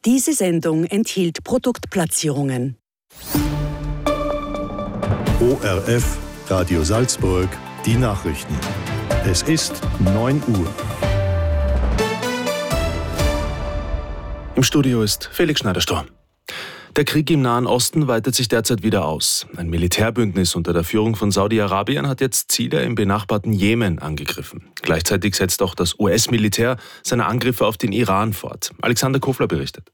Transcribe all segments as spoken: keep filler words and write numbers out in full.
Diese Sendung enthielt Produktplatzierungen. O R F, Radio Salzburg, die Nachrichten. Es ist neun Uhr. Im Studio ist Felix Schneider-Sturm. Der Krieg im Nahen Osten weitet sich derzeit wieder aus. Ein Militärbündnis unter der Führung von Saudi-Arabien hat jetzt Ziele im benachbarten Jemen angegriffen. Gleichzeitig setzt auch das U S-Militär seine Angriffe auf den Iran fort. Alexander Kofler berichtet.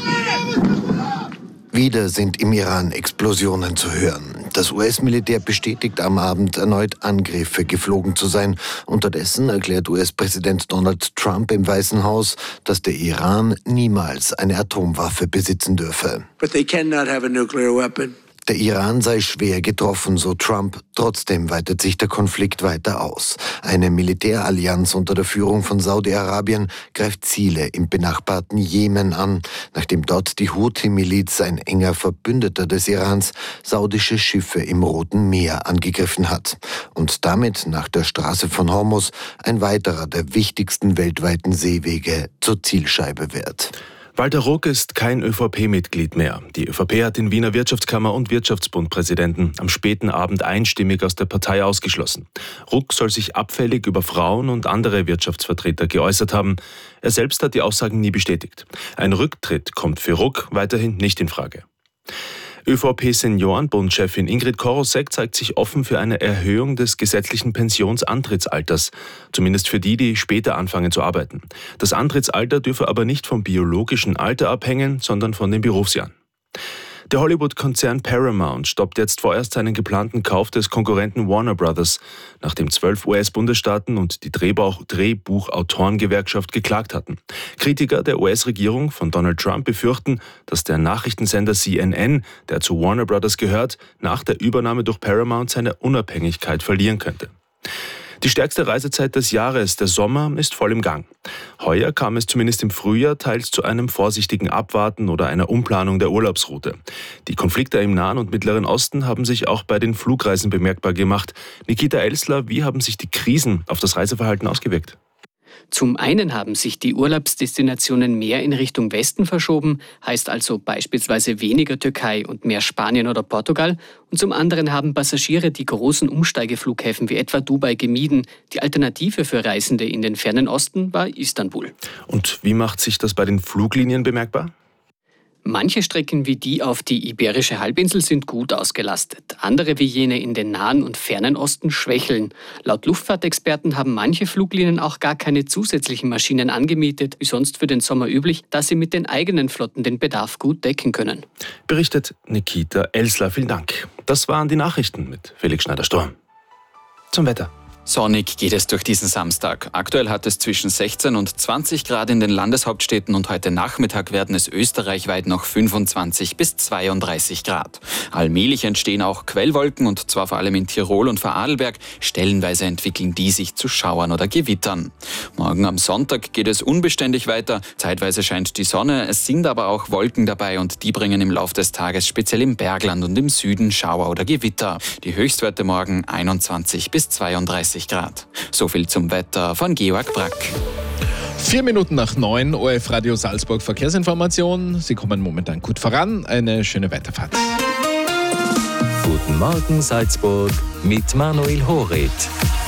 Wieder sind im Iran Explosionen zu hören. Das U S-Militär bestätigt am Abend erneut Angriffe geflogen zu sein. Unterdessen erklärt U S-Präsident Donald Trump im Weißen Haus, dass der Iran niemals eine Atomwaffe besitzen dürfe. But they cannot have a nuclear weapon. Der Iran sei schwer getroffen, so Trump. Trotzdem weitet sich der Konflikt weiter aus. Eine Militärallianz unter der Führung von Saudi-Arabien greift Ziele im benachbarten Jemen an, nachdem dort die Houthi-Miliz, ein enger Verbündeter des Irans, saudische Schiffe im Roten Meer angegriffen hat. Und damit nach der Straße von Hormuz ein weiterer der wichtigsten weltweiten Seewege zur Zielscheibe wird. Walter Ruck ist kein ÖVP-Mitglied mehr. Die ÖVP hat den Wiener Wirtschaftskammer- und Wirtschaftsbund-Präsidenten am späten Abend einstimmig aus der Partei ausgeschlossen. Ruck soll sich abfällig über Frauen und andere Wirtschaftsvertreter geäußert haben. Er selbst hat die Aussagen nie bestätigt. Ein Rücktritt kommt für Ruck weiterhin nicht in Frage. ÖVP-Seniorenbund-Chefin Ingrid Korosek zeigt sich offen für eine Erhöhung des gesetzlichen Pensionsantrittsalters, zumindest für die, die später anfangen zu arbeiten. Das Antrittsalter dürfe aber nicht vom biologischen Alter abhängen, sondern von den Berufsjahren. Der Hollywood-Konzern Paramount stoppt jetzt vorerst seinen geplanten Kauf des Konkurrenten Warner Brothers, nachdem zwölf U S-Bundesstaaten und die Drehbuch- Drehbuchautorengewerkschaft geklagt hatten. Kritiker der U S-Regierung von Donald Trump befürchten, dass der Nachrichtensender C N N, der zu Warner Brothers gehört, nach der Übernahme durch Paramount seine Unabhängigkeit verlieren könnte. Die stärkste Reisezeit des Jahres, der Sommer, ist voll im Gang. Heuer kam es zumindest im Frühjahr teils zu einem vorsichtigen Abwarten oder einer Umplanung der Urlaubsroute. Die Konflikte im Nahen und Mittleren Osten haben sich auch bei den Flugreisen bemerkbar gemacht. Nikita Elsler, wie haben sich die Krisen auf das Reiseverhalten ausgewirkt? Zum einen haben sich die Urlaubsdestinationen mehr in Richtung Westen verschoben, heißt also beispielsweise weniger Türkei und mehr Spanien oder Portugal. Und zum anderen haben Passagiere die großen Umsteigeflughäfen wie etwa Dubai gemieden. Die Alternative für Reisende in den fernen Osten war Istanbul. Und wie macht sich das bei den Fluglinien bemerkbar? Manche Strecken wie die auf die Iberische Halbinsel sind gut ausgelastet. Andere wie jene in den Nahen und fernen Osten schwächeln. Laut Luftfahrtexperten haben manche Fluglinien auch gar keine zusätzlichen Maschinen angemietet, wie sonst für den Sommer üblich, da sie mit den eigenen Flotten den Bedarf gut decken können. Berichtet Nikita Elsler. Vielen Dank. Das waren die Nachrichten mit Felix Schneider-Sturm. Zum Wetter. Sonnig geht es durch diesen Samstag. Aktuell hat es zwischen sechzehn und zwanzig Grad in den Landeshauptstädten und heute Nachmittag werden es österreichweit noch fünfundzwanzig bis zweiunddreißig Grad. Allmählich entstehen auch Quellwolken und zwar vor allem in Tirol und Vorarlberg. Stellenweise entwickeln die sich zu Schauern oder Gewittern. Morgen am Sonntag geht es unbeständig weiter. Zeitweise scheint die Sonne, es sind aber auch Wolken dabei und die bringen im Laufe des Tages speziell im Bergland und im Süden Schauer oder Gewitter. Die Höchstwerte morgen einundzwanzig bis zweiunddreißig Grad. So viel zum Wetter von Georg Brack. Vier Minuten nach neun, O R F Radio Salzburg Verkehrsinformation. Sie kommen momentan gut voran. Eine schöne Weiterfahrt. Guten Morgen Salzburg mit Manuel Horit.